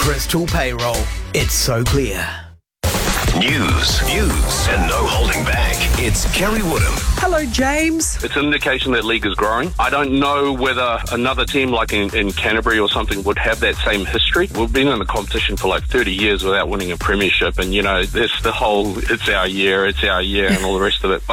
Crystal Payroll. It's so clear. News, and no holding back. It's Kerry Woodham. Hello, James. It's an indication that league is growing. I don't know whether another team like in Canterbury or something would have that same history. We've been in the competition for like 30 years without winning a premiership, and, you know, there's the whole it's our year, and all the rest of it.